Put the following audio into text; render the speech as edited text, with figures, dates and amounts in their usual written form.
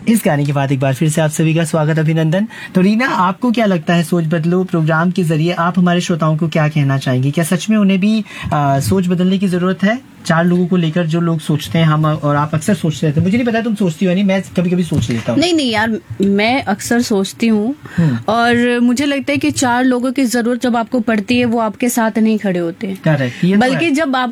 इस गाने के बाद एक बार फिर से आप सभी का स्वागत, अभिनंदन। तो रीना, आपको क्या लगता है सोच बदलो प्रोग्राम के जरिए आप हमारे श्रोताओं को क्या कहना चाहेंगी? क्या सच में उन्हें भी सोच बदलने की जरूरत है? 4 लोगों को लेकर जो लोग सोचते हैं, हम और आप अक्सर सोचते रहते हैं। मुझे नहीं पता तुम सोचती हो नहीं, मैं कभी कभी सोच लेता हूँ। नहीं यार, मैं अक्सर सोचती हूँ और मुझे लगता है कि 4 लोगों की जरूरत जब आपको पड़ती है वो आपके साथ नहीं खड़े होते, करेक्ट। बल्कि जब आप